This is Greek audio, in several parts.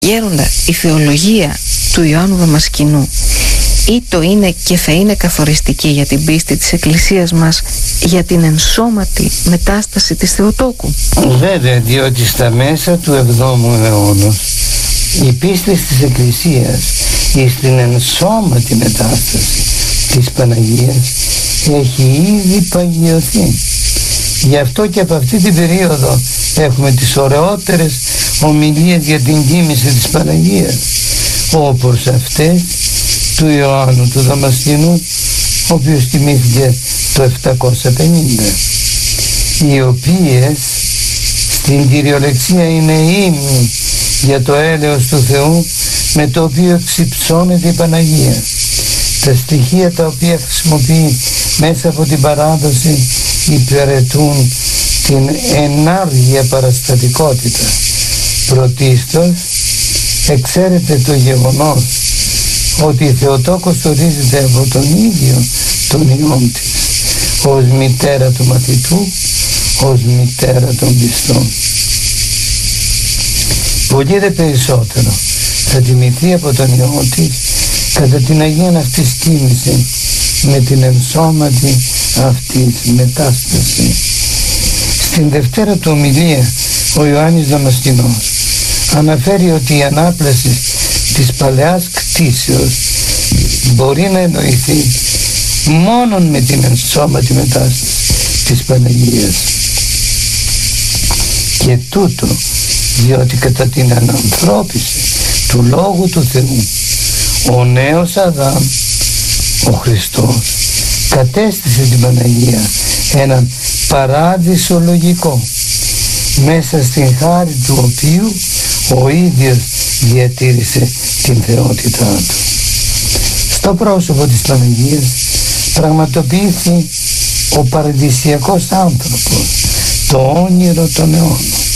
Γέροντα, η θεολογία του Ιωάννου Δαμασκηνού ήτο είναι και θα είναι καθοριστική για την πίστη της Εκκλησίας μας για την ενσώματη μετάσταση της Θεοτόκου? Βέβαια, διότι στα μέσα του 7ου αιώνα η πίστη της Εκκλησίας στην ενσώματη μετάσταση της Παναγίας έχει ήδη παγιωθεί. Γι' αυτό και από αυτή την περίοδο έχουμε τις ωραιότερες ομιλίες για την κοίμηση της Παναγίας, όπως αυτές του Ιωάννου του Δαμασκηνού, ο οποίος κοιμήθηκε το 750, οι οποίες στην κυριολεξία είναι ύμνοι για το έλεος του Θεού με το οποίο εξυψώνεται η Παναγία. Τα στοιχεία τα οποία χρησιμοποιεί μέσα από την παράδοση υπηρετούν την ενάργεια παραστατικότητα. Πρωτίστως εξαίρεται το γεγονός ότι η Θεοτόκος ορίζεται από τον ίδιο τον Υιόν της ως μητέρα του μαθητού, ως μητέρα των πιστών. Πολύ δε περισσότερο θα τιμηθεί από τον Υιόν της κατά την Αγία αυτής κοίμηση με την ενσώματη αυτής μετάσταση. Στην Δευτέρα του ομιλία ο Ιωάννης Δαμασκηνός αναφέρει ότι η ανάπλαση της παλαιάς κτήσεως μπορεί να εννοηθεί μόνον με την ενσώματη μετάσταση της Παναγίας. Και τούτο διότι κατά την ανανθρώπιση του Λόγου του Θεού ο νέος Αδάμ, ο Χριστός, κατέστησε την Παναγία έναν παράδεισο λογικό, μέσα στην χάρη του οποίου ο ίδιος διατήρησε την θεότητά του. Στο πρόσωπο της Παναγίας πραγματοποιήθη ο παραδεισιακός άνθρωπος, το όνειρο των αιώνων.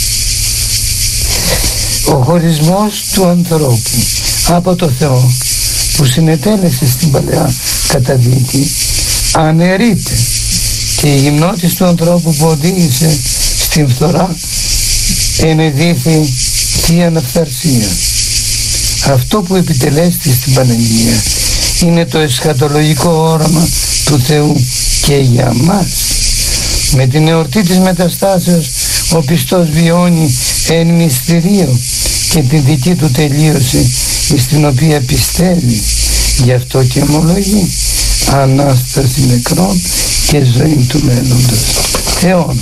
Ο χωρισμός του ανθρώπου από το Θεό που συνετέλεσε στην παλαιά καταδίκη αναιρείται και η γυμνότης του ανθρώπου που οδήγησε στην φθορά ενεδίθη θεία αναφθαρσία. Αυτό που επιτελέστη στην Παναγία είναι το εσχατολογικό όραμα του Θεού και για μας. Με την εορτή της Μεταστάσεως ο πιστός βιώνει εν μυστηρίο και την δική του τελείωση στην οποία πιστεύει. Γι' αυτό και ομολογεί Ανάσταση νεκρών και ζωή του μέλλοντος αιώνων.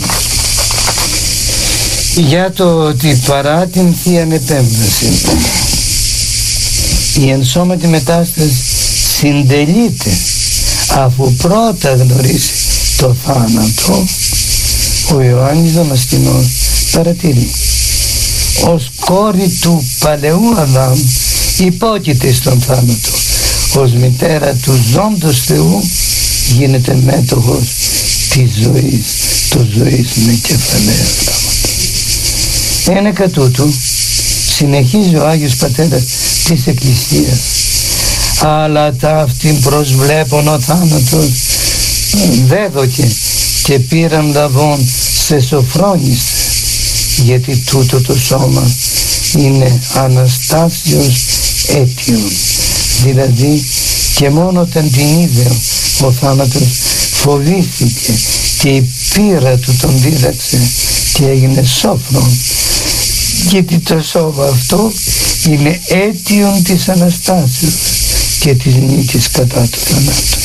Για το ότι παρά την Θεία Επέμβαση η ενσώματη μετάσταση συντελείται αφού πρώτα γνωρίσει το θάνατο, ο Ιωάννης Δαμασκηνός παρατηρεί: ως κόρη του παλαιού Αδάμ υπόκειται στον θάνατο, ως μητέρα του ζώντος Θεού γίνεται μέτοχος της ζωής, το ζωής με κεφαλαία γράμματα. Ένεκα τούτου συνεχίζει ο Άγιος Πατέρας της Εκκλησίας, αλλά ταύτην προσβλέπων ο θάνατος δέδοκε και πήραν λαβών σε σοφρόνισε, γιατί τούτο το σώμα είναι Αναστάσεως αίτιον, δηλαδή και μόνο όταν την είδε ο θάνατος φοβήθηκε και η πείρα του τον δίδαξε και έγινε σόφρον, γιατί το σώμα αυτό είναι αίτιον της Αναστάσεως και της νίκης κατά του θανάτου.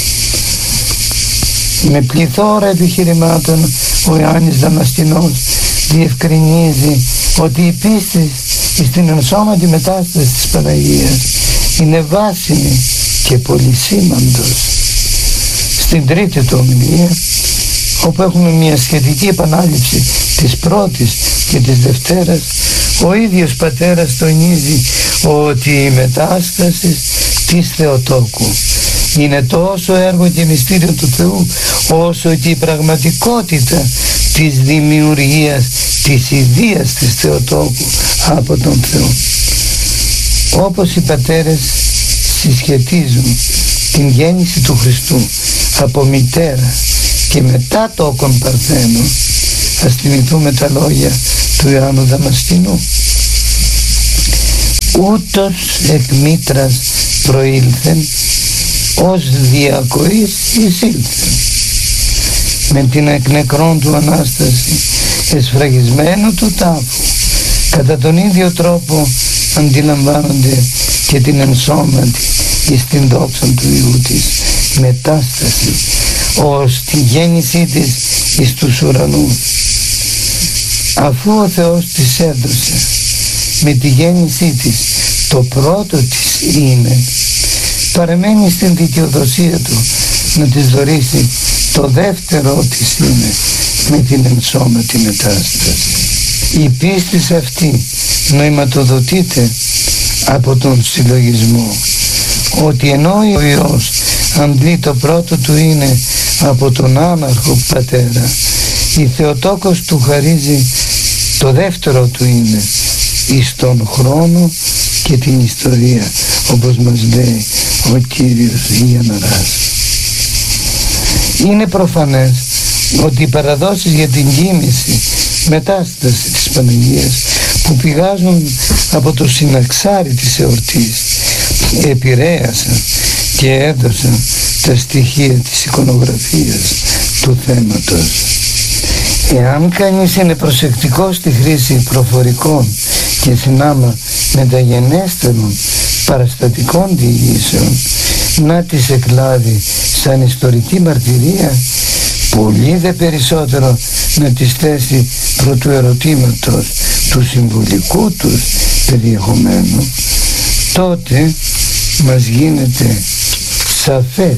Με πληθώρα επιχειρημάτων ο Ιωάννης Δαμασκηνός διευκρινίζει ότι η πίστη στην ενσώματη μετάσταση της Παναγίας είναι βάσιμη και πολυσήμαντος. Στην τρίτη του ομιλία, όπου έχουμε μια σχετική επανάληψη της πρώτης και της Δευτέρας, ο ίδιος Πατέρας τονίζει ότι η μετάσταση της Θεοτόκου είναι τόσο έργο και μυστήριο του Θεού όσο και η πραγματικότητα της δημιουργίας της ιδείας της Θεοτόκου από τον Θεό. Όπως οι πατέρες συσχετίζουν την γέννηση του Χριστού από μητέρα και μετά τόκον παρθένο, ας θυμηθούμε τα λόγια του Ιωάννου Δαμασκηνού: ούτως εκ μήτρας προήλθεν, ως διακοής εισήλθεν. Με την εκ νεκρών του Ανάσταση εσφραγισμένου του τάφου, κατά τον ίδιο τρόπο αντιλαμβάνονται και την ενσώματη εις την δόξα του Υιού της μετάσταση, ως τη γέννησή της εις τους ουρανούς. Αφού ο Θεός της έδωσε με τη γέννησή της το πρώτο της είναι, παραμένει στην δικαιοδοσία του να της δωρήσει το δεύτερο της είναι με την ενσώματη μετάσταση. Η πίστη αυτή νοηματοδοτείται από τον συλλογισμό ότι ενώ ο Υιός αντλεί το πρώτο του είναι από τον άναρχο πατέρα, η Θεοτόκος του χαρίζει το δεύτερο του είναι εις τον χρόνο και την ιστορία, όπως μας λέει ο Κύριος Γιανναράς. Είναι προφανές ότι οι παραδόσεις για την γέννηση μετάσταση της Παναγίας που πηγάζουν από το συναξάρι της εορτής επηρέασαν και έδωσαν τα στοιχεία της εικονογραφίας του θέματος. Εάν κανείς είναι προσεκτικός στη χρήση προφορικών και συνάμα μεταγενέστερων παραστατικών διηγήσεων, να τις εκλάδει σαν ιστορική μαρτυρία, πολύ δε περισσότερο να τις θέσει προ του ερωτήματος του συμβολικού τους περιεχομένου, τότε μας γίνεται σαφές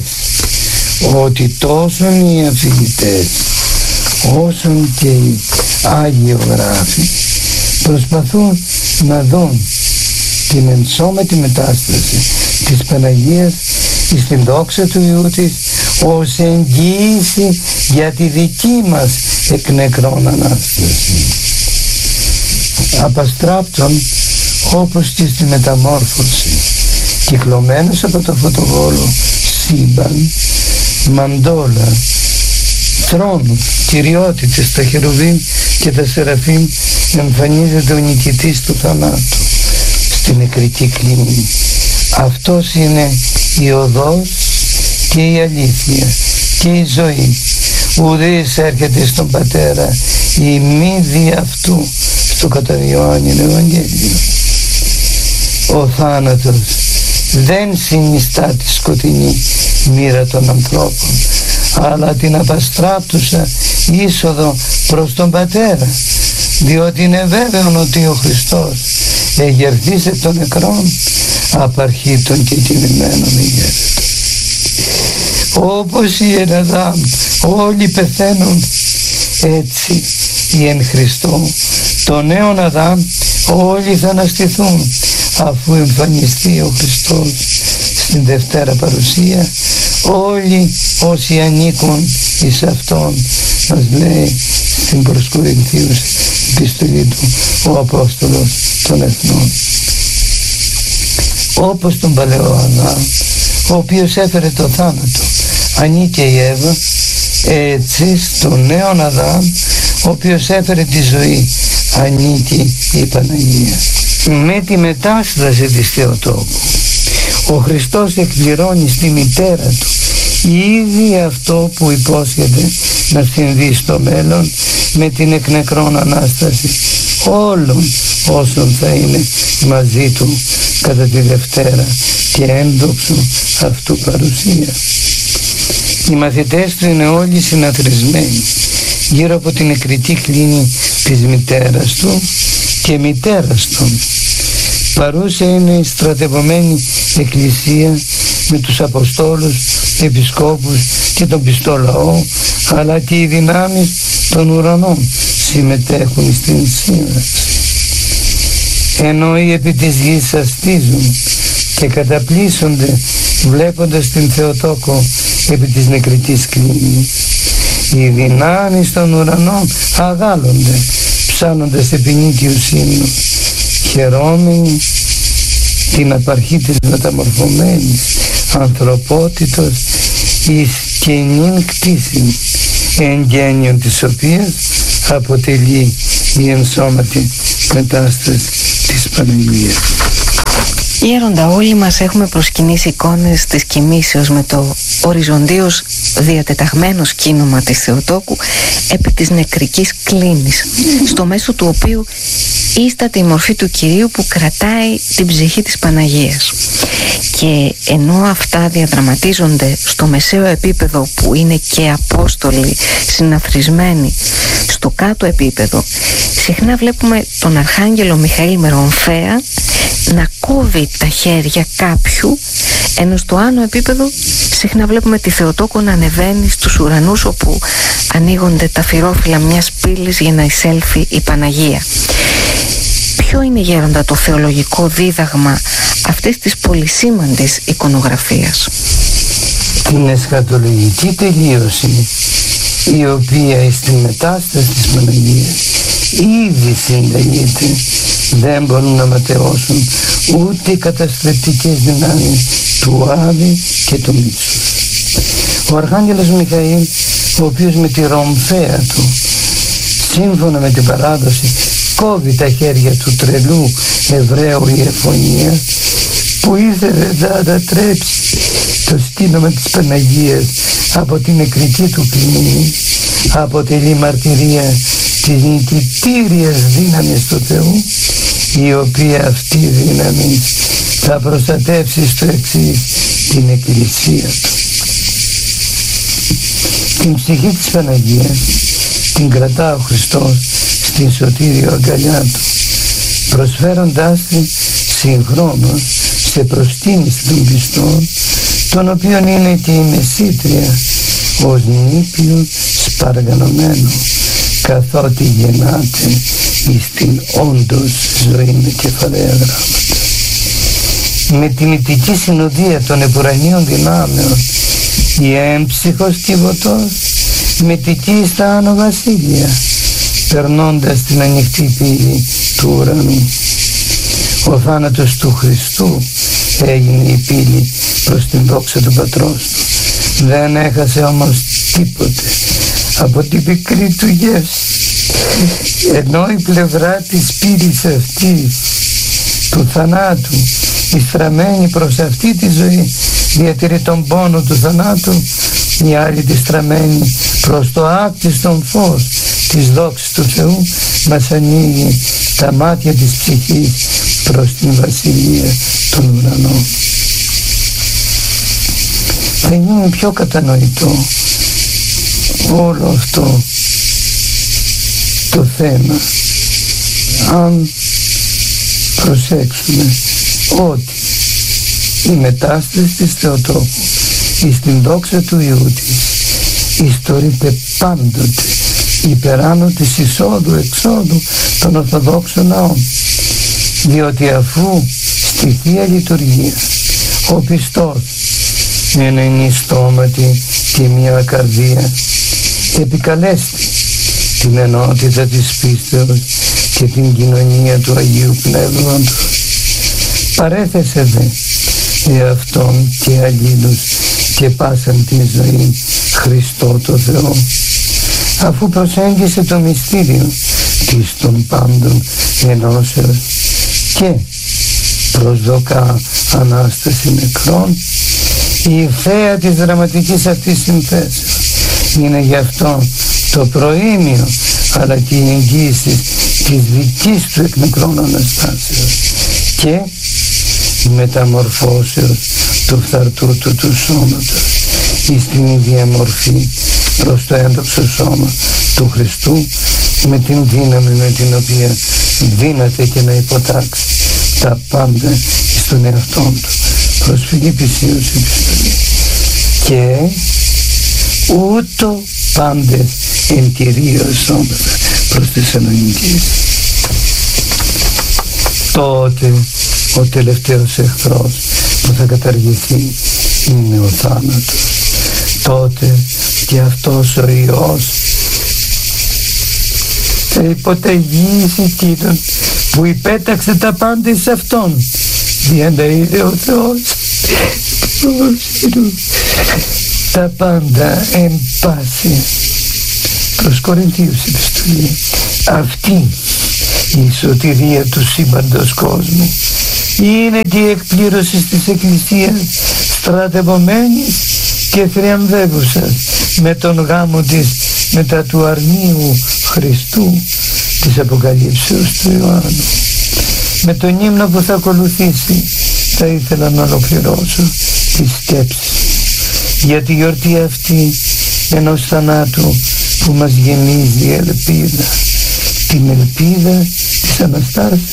ότι τόσο οι αφηγητές όσον και οι αγιογράφοι προσπαθούν να δουν την ενσώματη μετάσταση της Παναγίας στην δόξα του Υιού της ως εγγύηση για τη δική μας εκ νεκρών Ανάσταση. Απαστράπτων όπως και στη μεταμόρφωση, κυκλωμένος από το φωτοβόλο σύμπαν, μαντόλα, θρόνους, κυριότητες, τα χερουβίμ και τα σεραφείμ, εμφανίζεται ο νικητής του θανάτου στην νεκρική κλίνη. Αυτός είναι η οδός και η αλήθεια και η ζωή. Ουδής έρχεται στον Πατέρα η μη δι' αυτού, στο κατά Ιωάννην Ευαγγέλιο. Ο θάνατος δεν συνιστά τη σκοτεινή μοίρα των ανθρώπων, αλλά την απαστράπτουσα είσοδο προς τον Πατέρα, διότι είναι βέβαιο ότι ο Χριστός εγερθείς εκ των νεκρών, απαρχή των και κινημένων ηγέρετων. Όπως οι εν Αδάμ όλοι πεθαίνουν, έτσι οι εν Χριστώ τον νέον Αδάμ όλοι θα αναστηθούν, αφού εμφανιστεί ο Χριστός στην Δευτέρα Παρουσία, όλοι όσοι ανήκουν εις Αυτόν, μας λέει στην προς Κορινθίους επιστολή του ο Απόστολος των Εθνών. Όπως τον παλαιό Αδάμ, ο οποίος έφερε το θάνατο, ανήκε η Εύα, έτσι στον νέον Αδάμ, ο οποίος έφερε τη ζωή, ανήκει η Παναγία. Με τη μετάσταση της Θεοτόκου, ο Χριστός εκπληρώνει στη μητέρα του ήδη αυτό που υπόσχεται να συμβεί στο μέλλον με την εκ νεκρών Ανάσταση όλων όσων θα είναι μαζί του κατά τη Δευτέρα και ένδοξο αυτού παρουσία. Οι μαθητές του είναι όλοι συναθροισμένοι γύρω από την νεκρική κλίνη της μητέρας του και μητέρας των. Παρούσα είναι η στρατευωμένη εκκλησία με τους Αποστόλους, επισκόπους και τον πιστό λαό, αλλά και οι δυνάμεις των ουρανών συμμετέχουν στην σύμβαση. Ενώ οι επί της γης αστίζουν και καταπλήσονται βλέποντας την Θεοτόκο επί της νεκρικής κλίνης, οι δυνάμεις των ουρανών αγάλλονται ψάνοντας επινίκιους ύμνους, χαιρόμενοι την απαρχή της μεταμορφωμένης ανθρωπότητος εις καινήν κτήσιν, εν γένειον της οποίας αποτελεί η ενσώματη μετάσταση της Παναγίας. Γέροντα, όλοι μας έχουμε προσκυνήσει εικόνες της κοιμήσεως με το οριζοντίως διατεταγμένο σκήνομα της Θεοτόκου επί της νεκρικής κλίνης, στο μέσο του οποίου ίσταται η μορφή του Κυρίου που κρατάει την ψυχή της Παναγίας. Και ενώ αυτά διαδραματίζονται στο μεσαίο επίπεδο που είναι και Απόστολοι συναθρισμένοι, στο κάτω επίπεδο συχνά βλέπουμε τον Αρχάγγελο Μιχαήλ Μερομφέα να κόβει τα χέρια κάποιου, ενώ στο άνω επίπεδο συχνά βλέπουμε τη Θεοτόκο να ανεβαίνει στους ουρανούς, όπου ανοίγονται τα φυρόφυλλα μιας πύλης για να εισέλθει η Παναγία. Ποιο είναι, Γέροντα, το θεολογικό δίδαγμα αυτής της πολυσήμαντης εικονογραφίας? Την εσχατολογική τελείωση, η οποία στην μετάσταση της Παναγίας ήδη συνταγείται, δεν μπορούν να ματαιώσουν ούτε οι καταστρεπτικές δυνάμεις του Άδη και του Μίσους. Ο Αρχάγγελος Μιχαήλ, ο οποίος με τη ρομφαία του, σύμφωνα με την παράδοση, κόβει τα χέρια του τρελού Εβραίου Ιεφωνία, που ήθελε να ανατρέψει το σκήνομα της Παναγίας από την νεκρική του κλίνη, αποτελεί μαρτυρία της νικητήριας δύναμης του Θεού, η οποία αυτή η δύναμη θα προστατεύσει στο εξής την Εκκλησία του. Την ψυχή της Παναγίας την κρατά ο Χριστός στην σωτήριο αγκαλιά του, προσφέροντάς την συγχρόνως σε προσκύνηση των πιστών, των οποίων είναι και η μεσήτρια ως νήπιον σπαργανωμένο, καθότι γεννάται εις την όντως ζωή με κεφαλαία γράμματα. Με την ηττική συνοδεία των επουρανίων δυνάμεων, η έμψυχος κυβωτός μετικεί στα άνω βασίλεια, περνώντας την ανοιχτή πύλη του ουρανού. Ο θάνατος του Χριστού έγινε η πύλη προς την δόξα του Πατρός του. Δεν έχασε όμως τίποτε από την πικρή του γεύση, ενώ η πλευρά της πύλης αυτής του θανάτου, η στραμμένη προς αυτή τη ζωή, διατηρεί τον πόνο του θανάτου, η άλλη τη στραμμένη προς το άπτιστον φως της δόξης του Θεού, μας ανοίγει τα μάτια της ψυχής προς την βασιλεία των ουρανών. Θα γίνει πιο κατανοητό όλο αυτό το θέμα αν προσέξουμε ότι η μετάσταση της Θεοτόκου εις την δόξα του Υιού της ιστορείται πάντοτε υπεράνω της εισόδου-εξόδου των Ορθοδόξων ναών, διότι αφού στη Θεία Λειτουργία ο πιστός με ένα ενιστόματι και μια καρδία επικαλέστη την ενότητα της πίστεως και την κοινωνία του Αγίου Πνεύματος, παρέθεσε δε εαυτόν και αλλήλους και πάσαν την ζωή Χριστό το Θεό, αφού προσέγγισε το μυστήριο της των πάντων ενώσεως και προσδοκά Ανάσταση νεκρών, η θέα της δραματικής αυτής συνθέσεως είναι γι' αυτό το προήμιο αλλά και η εγγύηση της δικής του εκ νεκρών Αναστάσεως και μεταμορφώσεως του φθαρτού του σώματος εις την ίδια μορφή προς το έντοξο σώμα του Χριστού, με την δύναμη με την οποία δύναται και να υποτάξει τα πάντα στον εαυτόν του, προς Φιλιππισίους επιστολή. Και ούτω πάντες εν κυρίως σώματα προς Θεσσαλονίκης. Τότε ο τελευταίος εχθρός που θα καταργηθεί είναι ο θάνατος. Τότε και αυτός ο Υιός θα υποταγήσει εκείνον που υπέταξε τα πάντα εις αυτόν, για να είναι ο Θεός τα πάντα εν πάση. Προς Κορινθίους επιστολή. Αυτή η σωτηρία του σύμπαντος κόσμου είναι και η εκπλήρωση της Εκκλησίας στρατευωμένης και θριαμβεύουσας με τον γάμο της μετά του αρνίου Χριστού της Αποκαλύψεως του Ιωάννου. Με τον ύμνο που θα ακολουθήσει θα ήθελα να ολοκληρώσω τη σκέψη για τη γιορτή αυτή ενός θανάτου που μας γεμίζει ελπίδα, την ελπίδα της Αναστάσεως.